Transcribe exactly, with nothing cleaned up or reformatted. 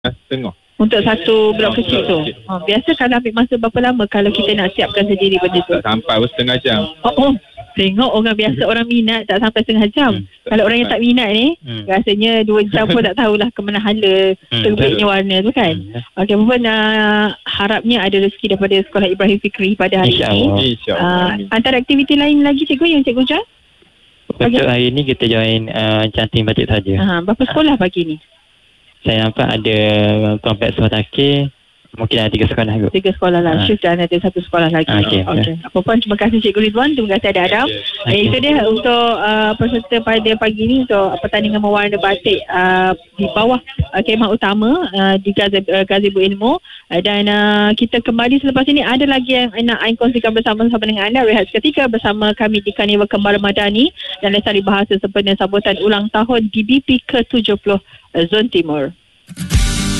setengah. Untuk satu blok kecil tu. Oh, biasa kalau ambil masa berapa lama kalau kita nak siapkan sendiri benda tu? Tak sampai pun setengah jam. Oh, oh. Tengok orang biasa orang minat tak sampai setengah jam. Hmm. Kalau orang yang tak minat ni, hmm. rasanya dua jam pun tak tahulah ke mana hala hmm. terbitnya warna tu kan. Hmm. Okey, Puan, uh, harapnya ada rezeki daripada Sekolah Ibrahim Fikri pada hari Insya ini. Uh, antara aktiviti lain lagi cikgu yang cikgu join? Untuk hari ni kita join uh, canting batik saja. Ha, berapa sekolah pagi ni? Saya nampak ada kompleks Suhatakir, mungkin ada tiga sekolah kot. Tiga sekolah lah. Ha. Shift dan ada satu sekolah lagi. Okey. Okay. Apa pun, terima kasih Cikgu Ridwan. Terima kasih ada Adam. Okay. Eh, itu dia untuk uh, peserta pada pagi ni untuk pertandingan mewarna batik uh, di bawah uh, kemah utama uh, di Gazebo, uh, Gazebo Ilmu. Uh, dan uh, kita kembali selepas ini. Ada lagi yang nak Ain kongsikan bersama-sama dengan anda. Rehat seketika bersama kami di Karnival Kembara Madani dan Lestari Bahasa sempena sambutan ulang tahun D B P ke tujuh puluh Zon Timur.